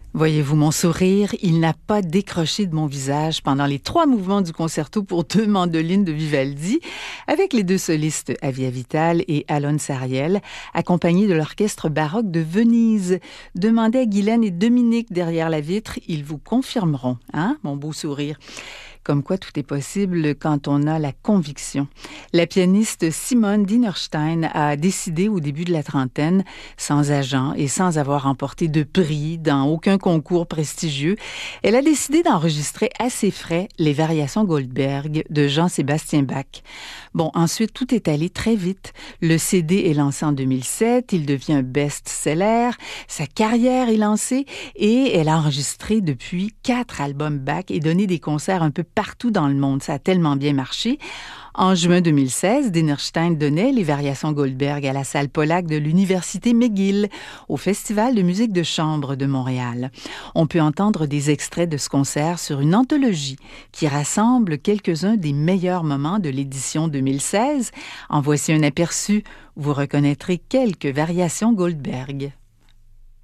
Voyez-vous mon sourire, il n'a pas décroché de mon visage pendant les 3 mouvements du concerto pour 2 mandolines de Vivaldi, avec les 2 solistes Avia Vital et Alon Sariel, accompagnés de l'orchestre baroque de Venise. Demandez à Guylaine et Dominique derrière la vitre, ils vous confirmeront, hein, mon beau sourire. Comme quoi tout est possible quand on a la conviction. La pianiste Simone Dinerstein a décidé au début de la trentaine, sans agent et sans avoir remporté de prix dans aucun concours prestigieux, elle a décidé d'enregistrer à ses frais les variations Goldberg de Jean-Sébastien Bach. Bon, ensuite, tout est allé très vite. Le CD est lancé en 2007, il devient un best-seller, sa carrière est lancée et elle a enregistré depuis 4 albums Bach et donné des concerts un peu partout dans le monde. Ça a tellement bien marché. En juin 2016, Dinerstein donnait les variations Goldberg à la salle Pollack de l'Université McGill, au Festival de musique de chambre de Montréal. On peut entendre des extraits de ce concert sur une anthologie qui rassemble quelques-uns des meilleurs moments de l'édition 2016. En voici un aperçu. Vous reconnaîtrez quelques variations Goldberg.